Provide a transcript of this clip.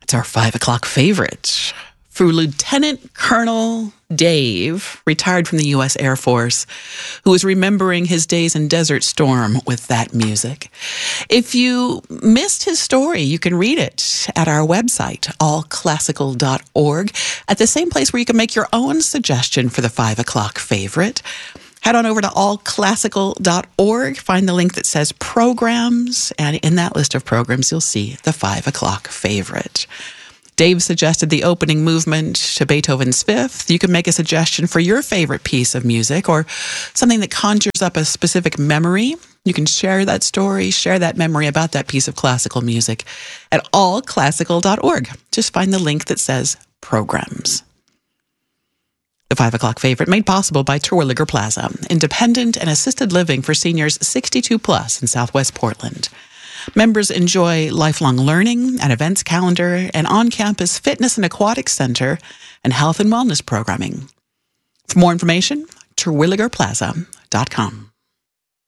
It's our 5 o'clock favorite for Lieutenant Colonel Dave, retired from the U.S. Air Force, who is remembering his days in Desert Storm with that music. If you missed his story, you can read it at our website, allclassical.org, at the same place where you can make your own suggestion for the 5 o'clock favorite. Head on over to allclassical.org, find the link that says programs, and in that list of programs, you'll see the 5 o'clock favorite. Dave suggested the opening movement to Beethoven's Fifth. You can make a suggestion for your favorite piece of music or something that conjures up a specific memory. You can share that story, share that memory about that piece of classical music at allclassical.org. Just find the link that says programs. The 5 o'clock favorite made possible by Terwilliger Plaza, independent and assisted living for seniors 62 plus in Southwest Portland. Members enjoy lifelong learning, an events calendar, an on-campus fitness and aquatics center, and health and wellness programming. For more information, terwilligerplaza.com.